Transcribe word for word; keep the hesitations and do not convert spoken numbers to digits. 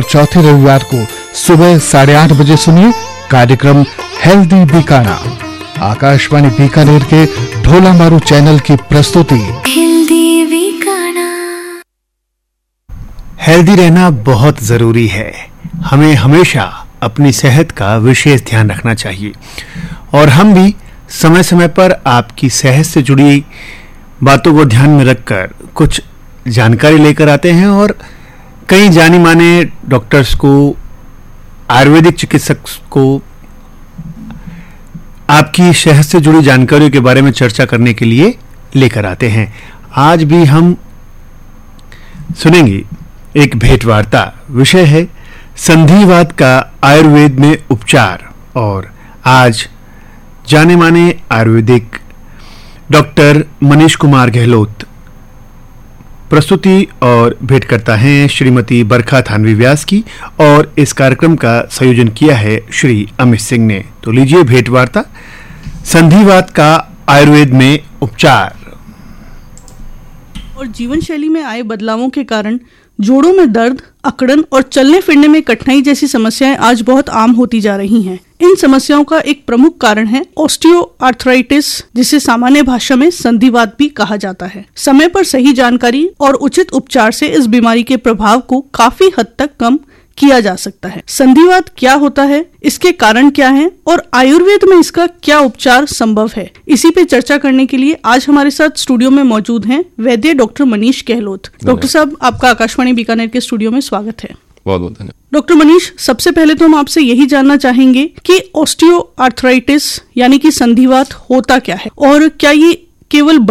चौथे रविवार को सुबह साढ़े आठ बजे सुनिए कार्यक्रम हेल्दी बीकाना। आकाशवाणी बीकानेर के ढोला मारू चैनल की प्रस्तुति। हेल्दी बीकाना। हेल्दी रहना बहुत जरूरी है। हमें हमेशा अपनी सेहत का विशेष ध्यान रखना चाहिए और हम भी समय समय पर आपकी सेहत से जुड़ी बातों को ध्यान में रखकर कुछ जानकारी लेकर आते हैं और कई जानी माने डॉक्टर्स को, आयुर्वेदिक चिकित्सक को आपकी सेहत से जुड़ी जानकारियों के बारे में चर्चा करने के लिए लेकर आते हैं। आज भी हम सुनेंगे एक भेंटवार्ता। विषय है संधिवात का आयुर्वेद में उपचार और आज जाने माने आयुर्वेदिक डॉक्टर मनीष कुमार गहलोत प्रस्तुति और भेंट करता है श्रीमती बरखा थानवी व्यास की और इस कार्यक्रम का संयोजन किया है श्री अमित सिंह ने। तो लीजिए भेंटवार्ता, संधिवात का आयुर्वेद में उपचार। और जीवन शैली में आए बदलावों के कारण जोड़ों में दर्द, अकड़न और चलने फिरने में कठिनाई जैसी समस्याएं आज बहुत आम होती जा रही हैं। इन समस्याओं का एक प्रमुख कारण है ऑस्टियोआर्थराइटिस, जिसे सामान्य भाषा में संधिवात भी कहा जाता है। समय पर सही जानकारी और उचित उपचार से इस बीमारी के प्रभाव को काफी हद तक कम किया जा सकता है। संधिवात क्या होता है, इसके कारण क्या हैं और आयुर्वेद में इसका क्या उपचार संभव है, इसी पे चर्चा करने के लिए आज हमारे साथ स्टूडियो में मौजूद हैं वैद्य डॉक्टर मनीष गहलोत। डॉक्टर साहब, आपका आकाशवाणी बीकानेर के स्टूडियो में स्वागत है। बहुत बहुत धन्यवाद। डॉक्टर मनीष, सबसे पहले तो हम आपसे यही जानना चाहेंगे कि ऑस्टियोआर्थराइटिस यानी कि संधिवात होता क्या है और क्या ये केवल